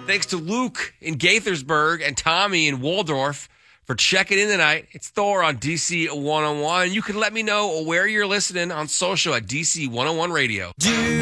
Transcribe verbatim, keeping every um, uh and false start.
Thanks to Luke in Gaithersburg and Tommy in Waldorf for checking in tonight. It's Thor on D C one oh one. You can let me know where you're listening on social at D C one oh one Radio.